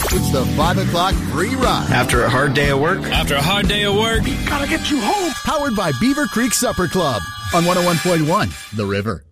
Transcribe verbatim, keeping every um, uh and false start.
It's the five o'clock free ride. After a hard day of work? After a hard day of work? Gotta get you home. Powered by Beaver Creek Supper Club on one oh one point one The River.